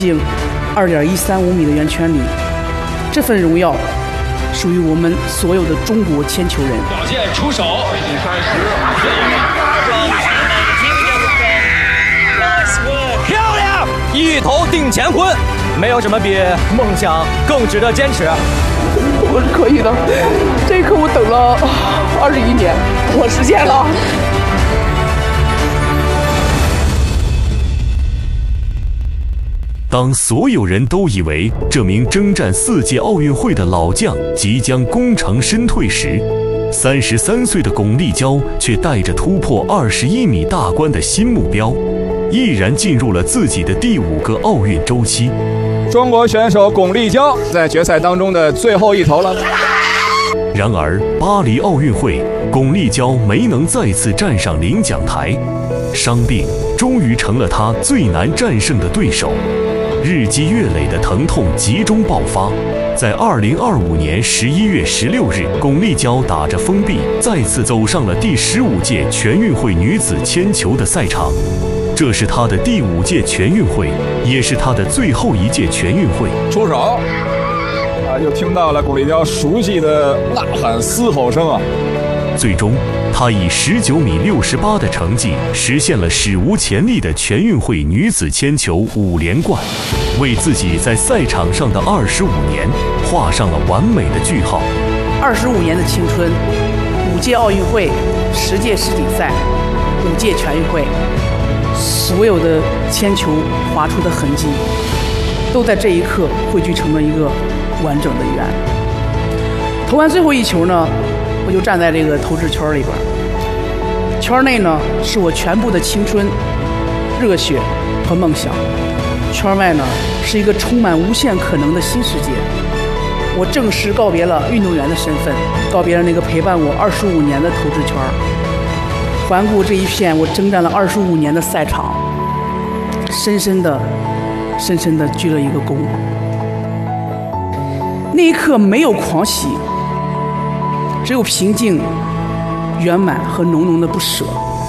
进2.135米的圆圈里，这份荣耀属于我们所有的中国铅球人。 表现出手， 漂亮，一头定乾坤。没有什么比梦想更值得坚持。 我是可以的，这一刻我等了21年，我实现了。 当所有人都以为这名征战4届奥运会的老将即将功成身退时，33岁的巩立姣却带着突破21米大关的新目标，毅然进入了自己的第5个奥运周期。 中国选手巩立姣在决赛当中的最后一投了。 然而，巴黎奥运会，巩立姣没能再次站上领奖台，伤病终于成了她最难战胜的对手。日积月累的疼痛集中爆发，在2025年11月16日，巩立姣打着封闭，再次走上了第15届全运会女子铅球的赛场。这是她的第5届全运会，也是她的最后一届全运会。 出手，又听到了巩立姣熟悉的呐喊嘶吼声啊！ 最终，她以19米68的成绩实现了史无前例的全运会女子铅球5连冠，为自己在赛场上的25年画上了完美的句号。 25年的青春，5届奥运会，10届世锦赛，5届全运会，所有的铅球划出的痕迹，都在这一刻汇聚成了一个完整的圆。投完最后一球呢，我就站在这个投掷圈里边，圈内呢是我全部的青春、热血和梦想，圈外呢是一个充满无限可能的新世界。我正式告别了运动员的身份，告别了那个陪伴我25年的投掷圈。环顾这一片我征战了25年的赛场，深深地鞠了一个躬。那一刻没有狂喜，只有平静、圆满和浓浓的不舍。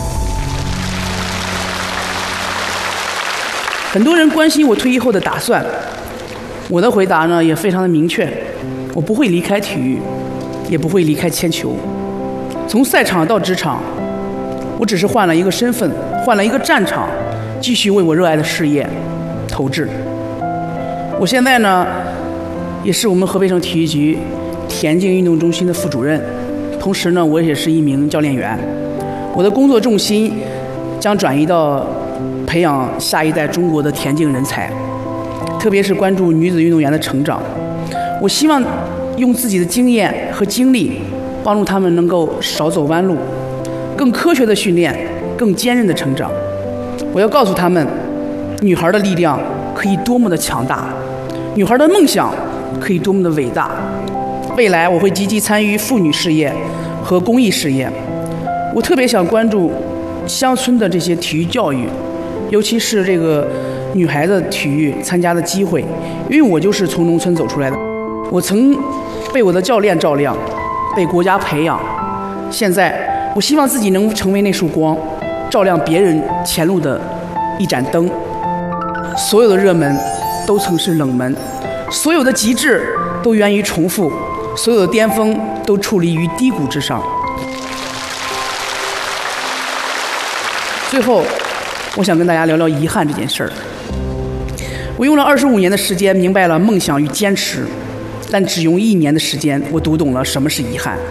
很多人关心我退役后的打算，我的回答呢也非常的明确，我不会离开体育，也不会离开铅球。从赛场到职场，我只是换了一个身份，换了一个战场，继续为我热爱的事业投掷。我现在呢也是我们河北省体育局田径运动中心的副主任，同时呢我也是一名教练员。我的工作重心将转移到培养下一代中国的田径人才，特别是关注女子运动员的成长。我希望用自己的经验和经历，帮助他们能够少走弯路，更科学的训练，更坚韧的成长。我要告诉他们，女孩的力量可以多么的强大，女孩的梦想可以多么的伟大。未来我会积极参与妇女事业和公益事业。我特别想关注乡村的这些体育教育，尤其是这个女孩子体育参加的机会，因为我就是从农村走出来的。我曾被我的教练照亮，被国家培养，现在我希望自己能成为那束光，照亮别人前路的一盏灯。所有的热门都曾是冷门，所有的极致都源于重复，所有的巅峰都矗立于低谷之上。最后，我想跟大家聊聊遗憾这件事儿。我用了25年的时间明白了梦想与坚持，但只用1年的时间，我读懂了什么是遗憾。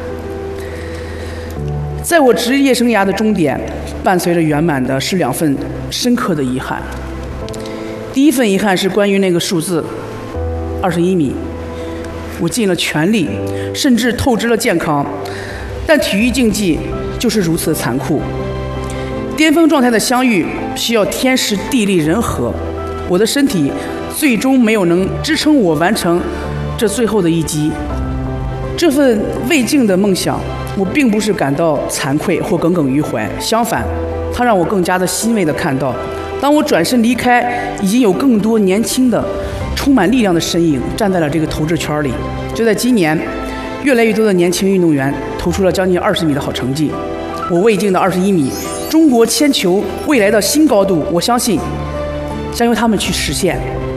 在我职业生涯的终点，伴随着圆满的是2份深刻的遗憾。第一份遗憾是关于那个数字21米，我尽了全力，甚至透支了健康，但体育竞技就是如此残酷。巅峰状态的相遇需要天时地利人和，我的身体最终没有能支撑我完成这最后的一击。这份未尽的梦想，我并不是感到惭愧或耿耿于怀，相反，它让我更加的欣慰地看到，当我转身离开，已经有更多年轻的充满力量的身影站在了这个投掷圈里。就在今年，越来越多的年轻运动员投出了将近20米的好成绩。我未尽的21米，中国铅球未来的新高度，我相信将由他们去实现。